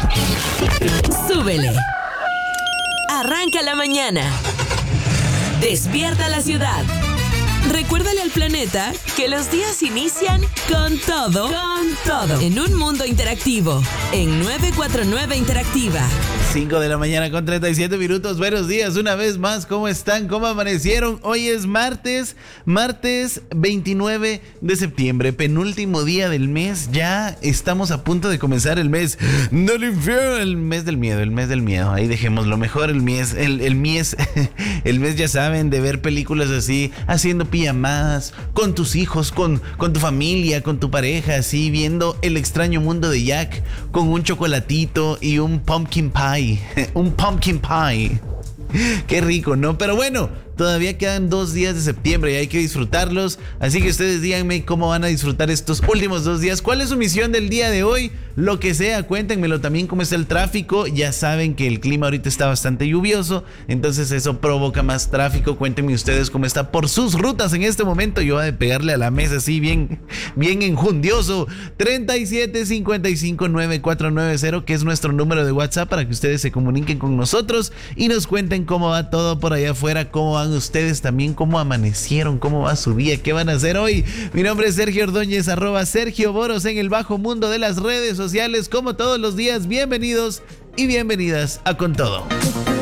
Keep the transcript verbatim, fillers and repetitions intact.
Súbele. Arranca la mañana. Despierta la ciudad. Recuérdale al planeta que los días inician con todo, con todo, en un mundo interactivo, en novecientos cuarenta y nueve Interactiva. cinco de la mañana con treinta y siete minutos. Buenos días una vez más. ¿Cómo están? ¿Cómo amanecieron? Hoy es martes, martes veintinueve de septiembre, penúltimo día del mes. Ya estamos a punto de comenzar el mes del infierno, el mes del miedo, el mes del miedo. Ahí dejémoslo mejor, el mes, el, el mes, el mes, ya saben, de ver películas así, haciendo pijamadas, con tus hijos, con, con tu familia, con tu pareja, así, viendo El extraño mundo de Jack, con un chocolatito y un pumpkin pie. Un pumpkin pie. Qué rico, ¿no? Pero bueno, todavía quedan dos días de septiembre y hay que disfrutarlos. Así que ustedes díganme cómo van a disfrutar estos últimos dos días. ¿Cuál es su misión del día de hoy? Lo que sea, cuéntenmelo también cómo está el tráfico. Ya saben que el clima ahorita está bastante lluvioso, entonces eso provoca más tráfico. Cuéntenme ustedes cómo está por sus rutas en este momento. Yo voy a pegarle a la mesa así bien, bien enjundioso. treinta y siete cincuenta y cinco noventa y cuatro noventa, que es nuestro número de WhatsApp para que ustedes se comuniquen con nosotros y nos cuenten cómo va todo por allá afuera, cómo van ustedes también, cómo amanecieron, cómo va su día, qué van a hacer hoy. Mi nombre es Sergio Ordóñez, arroba Sergio Boros en el bajo mundo de las redes sociales, como todos los días. Bienvenidos y bienvenidas a Con Todo.